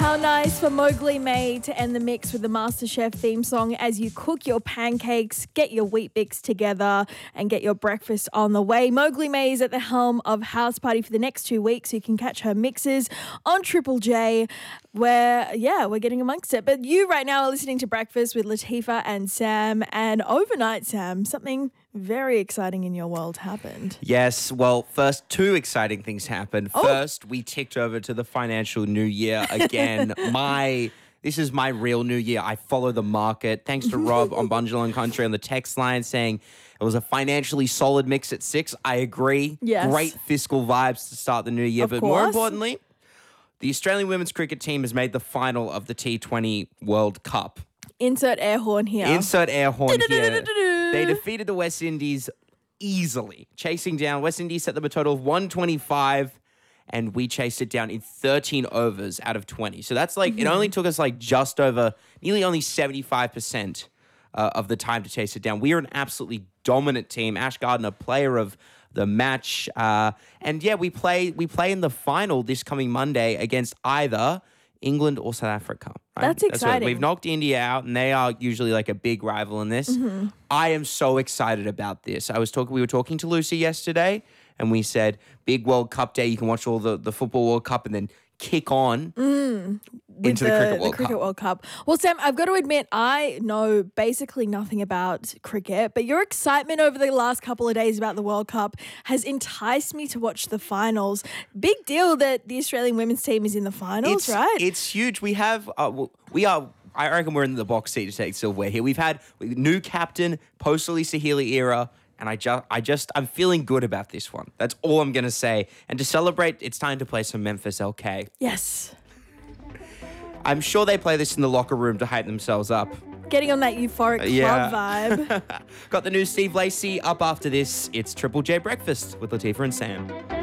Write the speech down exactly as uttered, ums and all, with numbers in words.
How nice for Mowgli May to end the mix with the MasterChef theme song as you cook your pancakes, get your Weet Bix together and get your breakfast on the way. Mowgli May is at the helm of House Party for the next two weeks. So you can catch her mixes on Triple J where, yeah, we're getting amongst it. But you right now are listening to Breakfast with Latifa and Sam. And overnight, Sam, something very exciting in your world happened. Yes, well, first, two exciting things happened. Oh. First, we ticked over to the financial new year again. my, this is my real new year. I follow the market. Thanks to Rob on Bundjalung Country on the text line saying it was a financially solid mix at six. I agree. Yes. Great fiscal vibes to start the new year. Of but course. more importantly, the Australian women's cricket team has made the final of the T twenty World Cup. Insert air horn here. Insert air horn here. They defeated the West Indies easily, chasing down. West Indies set them a total of one twenty-five, and we chased it down in thirteen overs out of twenty. So that's like, mm-hmm. It only took us like just over, nearly only seventy-five percent uh, of the time to chase it down. We are an absolutely dominant team. Ash Gardner, player of the match. Uh, and yeah, we play we play in the final this coming Monday against either England or South Africa. Right? That's exciting. That's we've knocked India out, and they are usually like a big rival in this. Mm-hmm. I am so excited about this. I was talking. We were talking to Lucy yesterday, and we said, big World Cup day. You can watch all the, the football World Cup and then kick on mm, into the, the, Cricket, World, the cricket Cup. World Cup. Well, Sam, I've got to admit, I know basically nothing about cricket, but your excitement over the last couple of days about the World Cup has enticed me to watch the finals. Big deal that the Australian women's team is in the finals, it's, right? It's huge. We have, uh, we are, I reckon we're in the box seat to take silverware here. We've had new captain, post-Lisa Healy era, and I just, I just, I'm feeling good about this one. That's all I'm going to say. And to celebrate, it's time to play some Memphis L K. Yes. I'm sure they play this in the locker room to hype themselves up. Getting on that euphoric club yeah. vibe. Got the new Steve Lacey up after this. It's Triple J Breakfast with Latifa and Sam.